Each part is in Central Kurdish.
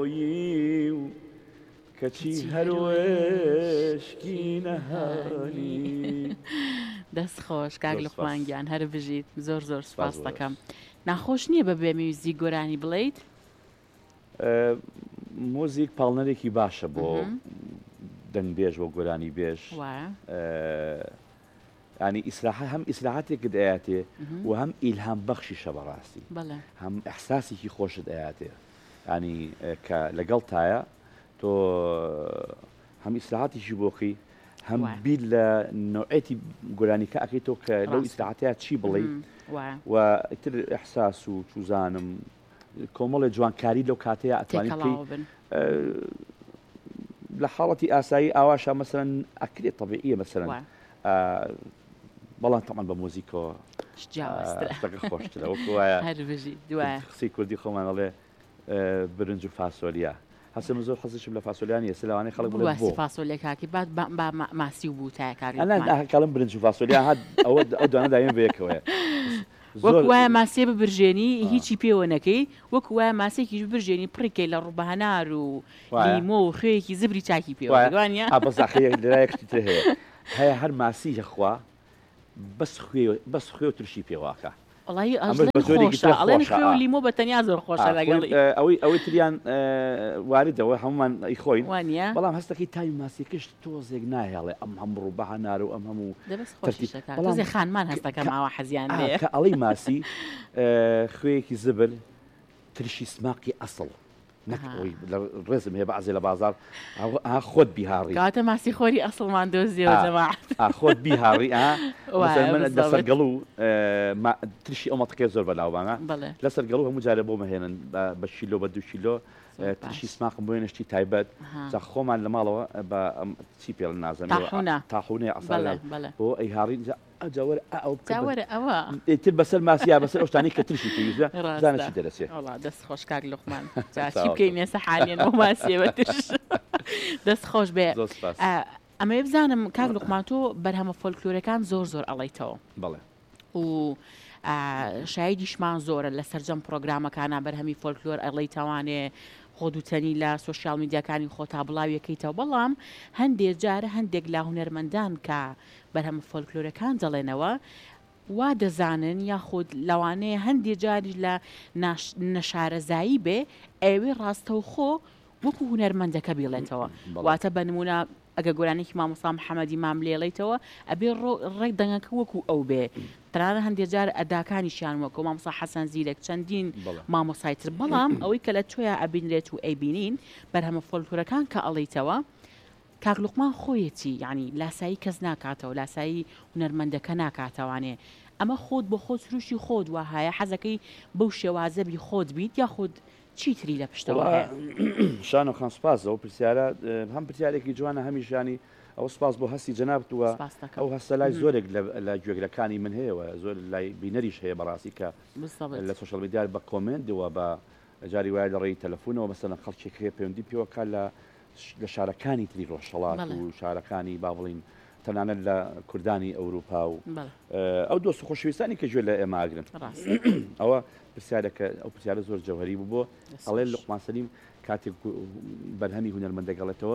کەچی هەروێشکی نەهانی دەست خۆش کاک لوقمانگیان هەر بژیت زۆر زۆر سوپاس دەکەم. ناخۆش نییە بە بێ میوزیک گۆرانی بڵیت؟ مۆزیک پاڵنەرێکی باشە بۆ دەنگ بێژ بۆ گۆرانی بێژ ینی ئیسراحە هەم ئیسراحاتێک دەیاتێ و هەم ئیلهام بەخشیشە بەڕاستی هەم ئەحساسێکی خۆشت ئەیاتێ ینی کە لەگەڵ تایە تۆ هەم ئیسراحاتیشی بۆخی هەم بیر لە نوعێتی گۆرانیکە ئەکەیتەوە کە لەو ئیسراحاتەیە چی بڵێ و ئیتر ئەحساس و چوزانم کۆمەڵی جوانکاری لەو کاتەیە ئەتوانی لە حاڵەتی ئاسایی ئاواشە مەسەرەن ئەکرێت طبیعیە مەسەرەن بەڵام تەمان بە مۆزیکەوە خۆشترە وەکو وایە قسەی کوردی خۆمانەڵێ برنج و فاسۆلیا هەسم زۆر حەزشم لە فاسۆلیانی سلاوانی خەڵک بڵێ بۆ فاسۆلیا کاکی بعد ماسی و بوو تای کاری کاڵم برنج و فاسۆلیا هات ئەوە ئەو دوانە دایم بەیەکەوەیە وەک وایە ماسیە ببرژێنی هیچی پێوە نەکەی وەک وایە ماسێکی ببرژێنی پڕێکەی لە ڕووبەهەنار و لیمۆ و خوێیەکی زبری چاکی پێوە دوانە بەزاخەیە لەلایەکتی تر هەیە هەر ماسی هەخوا بەس خوێ و ترشی پێواکە وڵی ئەڵێن خوێ و لیمۆ بە تەنیا زۆر خۆشە لەگەڵی ئەوەی تریان واردەوە هەمومان ئەیخۆین بەڵام هەستەکەی تاوی ماسیەکەش تۆزێک ناهێڵێ ئەم هەم ڕووبەهەنار و ئەم هەموو تۆزێ خانمان هەستەکە ماوە حەزیان لێ کە ئەڵەی ماسی خوێیەکی زبر ترشی سماقی ئەسڵ نەکەوەی ڕێزم هەیە بەعزێ لە بازار خۆت بیهاڕی کاتە ماسی خۆری ئەسڵمان دۆزیەوە جەماعەت خۆت بیهاڕی من لەسەر گەڵ و ترشی ئەو مەتەکەی زۆر بەلاوبانە لەسەر گەڵ و هەموو جارە بۆ مەهێنن بە شیلۆ بە 2 شیلۆ ترشی سماقم بۆ نشتی تایبەت خۆمان لە ماڵەوە بە چی پێڵ نازانێت تاحونەیە ئەسڵ بۆ ئەیهاڕی ئەجاوەرە ئەوە تر بەسەر ماسییا بەسەر ئەوشتانی کە ترشی پێویستە زانەی دەرەسێ دەست خۆش کاک لوقمان چی بکەین ێستا حالێنەوە ماسیەوە ترش دەست خۆش بێ ئەمە بزانم کاک لوقمان تۆ بەرهەمە فۆلکلۆرەکان زۆر زۆر ئەڵێیتەوە بەڵێ و شایدیشمان زۆرە لە سەرجەم پرۆگرامەکانە بەرهەمی فۆلکلۆر ئەڵێی تاوانێ خۆ دووتەنی لە سوۆسیال میدیاکانی خۆتا بڵاویەکەیتەوە بەڵام هەندێک جارە هەندێک لا هونەرمەندان کە بەرهەمە فۆلکلۆرەکان دەڵێنەوە وا دەزانن یاخود لەوانەیە هەندێک جاری لە نەشارەزایی بێ ئەوێ ڕاستەوخۆ وەکو هونەرمەندەکە بێڵێتەوە واتە بە نمونە ئەگە گۆرانێکی مامۆستا محەممەدی مام لێڵێتەوە ئەبێ ڕێک دەنگەکە وەکو ئەو بێ تەنانە هەندێک جار ئەداکانیشیان وەکو مامۆستا حەسەن زیرەک چەندین مامۆسایتر بەڵام ئەوەی کە لە تۆیە ئەبینرێت و ئەیبینین بەرهەمە فۆلکلۆرەکان کە ئەڵێیتەوە کاک لوقمان خۆیەتی یعنی لاسایی کەس ناکاتەوە لاسایی هونەرمەندەکە ناکاتەوانێ ئەمە خۆت بۆ خۆت سروشی خۆت وهایە حەزەکەی بەو شێوازەبی خۆت بیت یاخود چیتری لە پشتەوە شان و خان سپاس ئەو پرسیارە هەم پرسیارێکی جوانە هەمیشانی ئەو سپاس بۆ هەستی جەنابتووە ئەو هەستە لای زۆرێک لە گوێگرەکانی من هەیەوە زۆر لای بینەریش هەیە بەڕاستی کە لە سوشەل میدیا بە کۆمنتەوە بە جاری وایە لە ڕێی تەلەفۆنەوە مەسەلەن خەڵکێک هەیە پەیوەندی پێوەکە لە شارەکانی تری ڕۆژهەڵات و شارەکانی با بڵین تەنانەت لە کوردانی ئەوروپا و ئەو دۆست و خۆشەویستانی کە گوێ لە ئێمە ئاگرن ئەوە پرسیارەکە ئەو پرسیارە زۆر جەوهەری بوو بۆ ئەڵێ لوقمان سەلیم کاتێک بەرهەمی هونەرمەندەگەڵێتەوە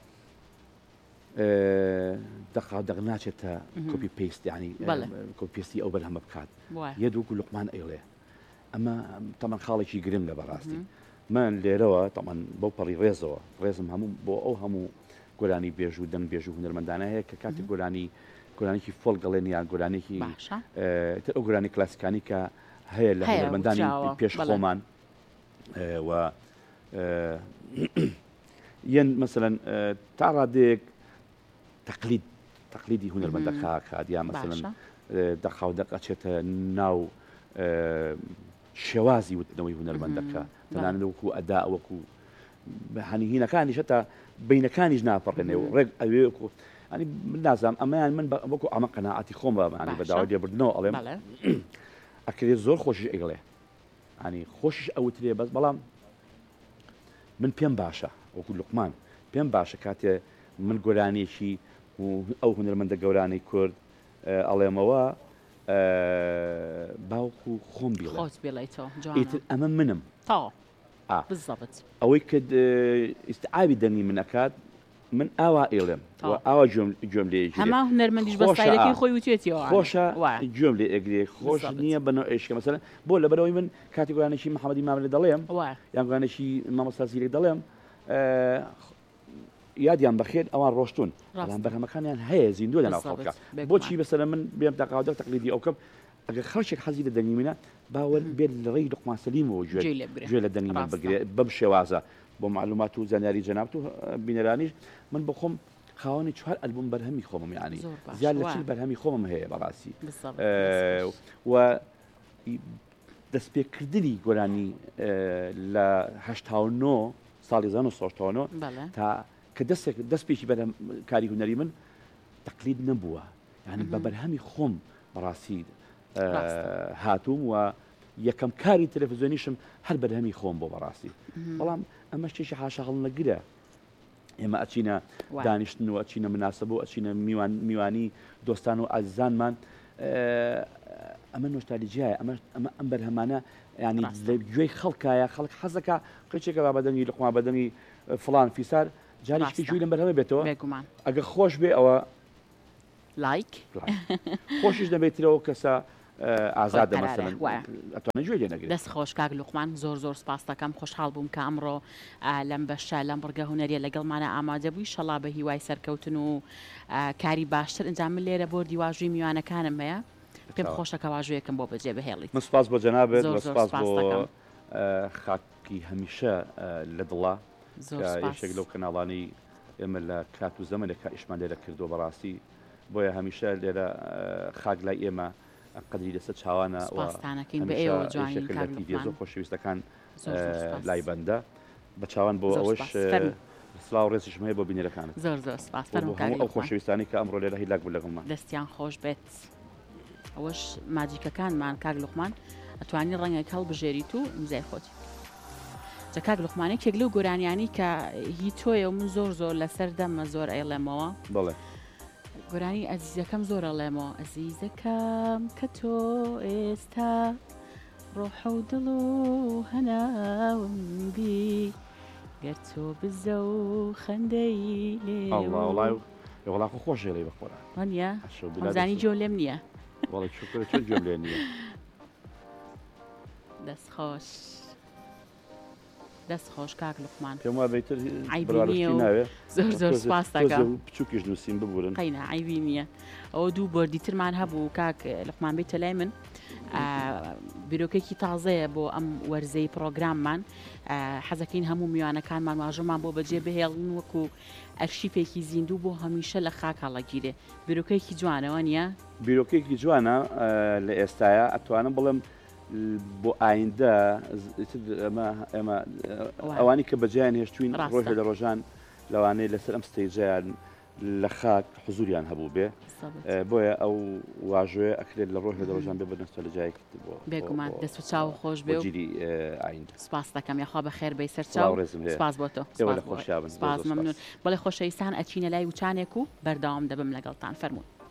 دەق ناچێتە کۆپی پێست ینی کۆپیستی ئەو بەرهەمە بکات یەدووکو لوقمان ئەیڵێ ئەمە تەمان خاڵێکی گرنگ لە بەڕاستی من لێرەوە تەمان بەو پەڕی ڕێزەوە ڕێزم هەموو بۆ ئەو هەموو گۆرانی بێژ و دەنگ بێژ و هونەرمەندانە هەیە کە کاتی گۆرانێکی فۆڵ گەڵێن یان گۆرانێکی تر ئەو گۆرانی کلاسیکانی کە هەیە لە هونەرمەندانی پێش خۆمان و یەن مەسەلەن تا ڕادێک تەقلیدی هونەرمەندەکە کات یا مەسەلەن دەخاو دەقەچێتە ناو شێوازی وتنەوەی هونەرمەندەکە تەنانەت وەکو ئەدا وەکو هەنیهینەکانیش هەتا بینەکانیش ناپەڕێنێ و ڕێک ئەوێ ینی نازانم ئەمەیان من وەکو ئەمە قەناعەتی خۆم بەمانی بەداوای لێبردنەوە ئەڵێم ئەکرێت زۆر خۆشیش ئەیڵێ ینی خۆشیش ئەوترێ بەس بەڵام من پێم باشە وەکو لوقمان پێم باشە کاتێ من گۆرانێکی ئەو هونەرمەندە گەورانەی کورد ئەڵێمەوە باوکو خۆم بیڵێ خۆت بێڵێتەوە ئەمە منم بالضبط ئەوەی کرد ئیسعابی دەنگی من ئەکات من ئاوا ئێڵێم ئاوا گوێم لێ هەما هونەرمەندیش بە سایلەکەی خۆی وتێتەوە خۆشە گوێم لێ ئەگرێ خۆش نییە بنەوە عێشکە مەسەرەن بۆ لەبەرەوەی من کاتی گویانێکی محەممەدی ماملێ دەڵێم یان گویانێکی مامەستازیرێک دەڵێم یادیان بەخێر ئەوان ڕۆشتون بەرهەمەکانیان هەیە زیندوە لەناو خەڵکە بۆچی بەسەر من بێم تاقاودە تەقلیدی ئەو کەم ئەگەر خەڵکێک حەزی لە دەنگی منە باوەڕ بێت لە ڕێی لوقمان سەلیمەوە گوێ لە دەنگی من بگرێ بەم شێوازە بۆ معلومات و زانیاری جەنابەت و بینەرانیش من بخۆم خاوەنی 4 ئەلبوم بەرهەمی خۆمم یانی زیاد لە 40 بەرهەمی خۆمم هەیە بەڕاستی و دەستپێکردنی گۆرانی لە 89 ساڵی 1970 تا کە دەست پێکی بەرە کاری هونەری من تەقلید نەبووە یعنی بە بەرهەمی خۆم بەڕاستی هاتووم و یەکەم کاری تەلەڤیزیۆنیشم هەر بەرهەمی خۆم بۆ بەڕاستی بەڵام ئەمە شتێکی حاشا هەڵنەگرە ئێمە ئەچینە دانیشتن و ئەچینە مناسبە و ئەچینە میوانی دۆستان و ئازیزانمان ئەمە نۆشتالیجیایە ئەمە ئەم بەرهەمانە ینی گوێی خەڵکایە خەڵک حەزەکە قچێکە با بەدەنگی لەخوا بەدەنگی فڵان فیسار جاریشتی جووی لەم بەرهەمە بێتەوە ئەگە خۆش بێ ئەوە لایک خۆشیش دەبێتەوە کەسە ئازادە مەسەلەن ئەتوانێت گوێ لێ نەگرێت دەست خۆش کاک لوقمان زۆر سپاس دەکەم خۆشحاڵ بووم کە ئەمڕۆ لەم بەشە لەم ڕگە هونەریە لەگەڵمانە ئامادە بووی شەڵا بە هیوای سەرکەوتن و کاری باشتر ئەنجام من لێرە بۆ دیواژووی میوانەکانم هەیە پێم خۆشەکە واژوەیەکم بۆ بەجێ بهێڵیت سپاس بۆ جەنابێت سپاس بۆ خاکی هەمیشە لە دڵا یەکێک لەو کەناڵانی ئێمە لە کات و زەمانێکە ئیشمان لێرە کردو بەڕاستی بۆیە هەمیشە لێرە خاک لای ئێمە قدری لەسەر چاوانە زۆر خۆشەویستەکان لای بەندە بە چاوان بۆ ئەوەش سلااو ڕێزیشم هەیە بۆ بینەرەکانت زۆر سپاس ئەو خۆشەویستانی کە ئەمڕۆ لێرە هیلاک بوو لەگەڵمان دەستیان خۆش بێت ئەوەش ماجیکەکانمان کاک لوقمان ئەتوانی ڕەنگێک هەڵبژێریت و ئیمزای خۆتی جا کاک لوقمانێک کێک لەو گۆرانیانی کە هی تۆیە و من زۆر لەسەر دەمە زۆر ئەیڵێمەوە بڵێ گۆرانی ئەزیزەکەم زۆر ئەڵێمەوە ئەزیزەکەم کە تۆ ئێستا ڕۆح و دڵ و هەناوم بی گەر تۆ بزە و خەندەی لێ وڵا خۆش لێ بەخۆرە وانە زانی جۆ لێم نییە گوێم لێ نییە دەست خۆش کاک لوقمان پێم وا بێتتر ناوێ زۆر سپاس دەکەم بچووکیش نووسین ببورن قەینە عیبی نییە ئەوە دوو بۆردی ترمان هەبوو کاک لوقمان بێتە لای من بیرۆکێکی تازەیە بۆ ئەم وەرزەی پرۆگراممان حەزەکەین هەموو میوانەکانمان واژەمان بۆ بەجێ بهێڵن وەکو ئەرشیفێکی زیندوو بۆ هەمیشە لە خاک هەڵەگیرێ بیرۆکەیەکی جوانەوە نییە بیرۆکێکی جوانە لە ئێستاە ئەتوانم بڵم بۆ ئایندە ئێمە ئەوانی کە بەجیان هێشتوین ڕۆژ لە ڕۆژان لەوانەیە لەسەر ئەم ستەیجیان لە خاک حزوریان هەبوو بێ بۆیە ئەو واژوێ ئەکرێت لە ڕۆژ لە ڕۆژان بێ بەدەستە لە جایەک بێگومان دەست و چاو خۆش بێ گیری ئایندە سپاس دەکەم یاخوا بە خێر بەی سەر چاو سپاس بۆ تۆ خۆشیاون سپاس مەمنون بەڵێ خۆشەویستان ئەچینە لای وچانێک و بەردەوام دەبم لەگەڵتان فەرموون